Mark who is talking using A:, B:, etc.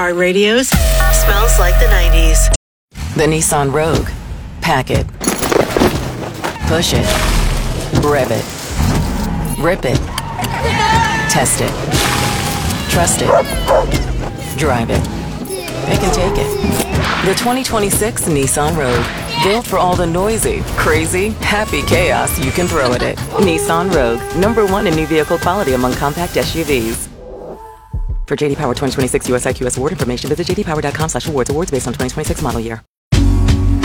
A: iHeartRadio's Smells Like the 90s.
B: The Nissan Rogue. Pack it. Push it. Rev it. Rip it. Test it. Trust it. Drive it. Pick and take it. The 2026 Nissan Rogue. Built for all the noisy, crazy, happy chaos you can throw at it. Nissan Rogue. #1 in new vehicle quality among compact SUVs. For JD Power 2026 US IQS award information, visit jdpower.com/awards. Awards based on 2026 model year.